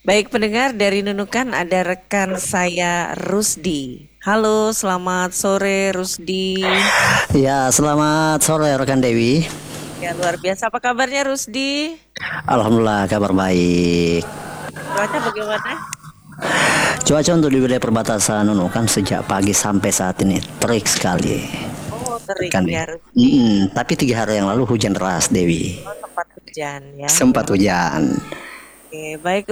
Baik pendengar dari Nunukan ada rekan saya Rusdi. Halo, selamat sore Rusdi. Ya, selamat sore rekan Dewi. Ya luar biasa. Apa kabarnya Rusdi? Alhamdulillah kabar baik. Cuaca bagaimana? Cuaca untuk di wilayah perbatasan Nunukan sejak pagi sampai saat ini terik sekali, Oh, terik rekan ya Dewi. Rusdi. Tapi 3 hari yang lalu hujan deras, Dewi. Oh, tempat hujan ya. Ya, Sempat hujan. oke, baik